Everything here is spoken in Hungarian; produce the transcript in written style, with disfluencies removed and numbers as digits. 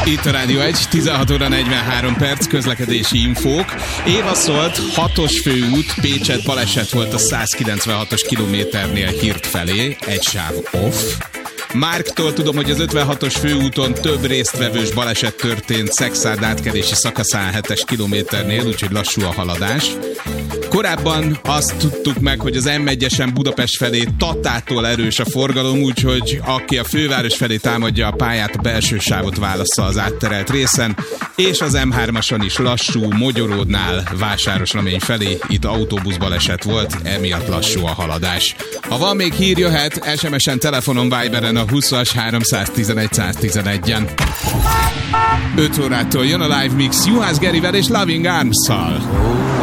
Itt a Rádió 1, 16 óra 43 perc, közlekedési infók. Éva szólt, 6-os főút, Pécset, baleset volt a 196-os kilométernél Hirt felé, egy sáv off. Márktól tudom, hogy az 56-os főúton több résztvevős baleset történt Szexárd átkelési szakaszán 7-es kilométernél, úgyhogy lassú a haladás. Korábban azt tudtuk meg, hogy az M1-esen Budapest felé Tatától erős a forgalom, úgyhogy aki a főváros felé támadja a pályát, a belső sávot válassza az átterelt részen, és az M3-ason is lassú, Mogyoródnál Vásárosnamény felé, itt autóbuszbaleset volt, emiatt lassú a haladás. Ha van még hír, jöhet SMS-en, telefonon, Viberen a 20-as 311 111-en. 5 órától jön a Live Mix Juhász Gerivel és Loving Arms-szal.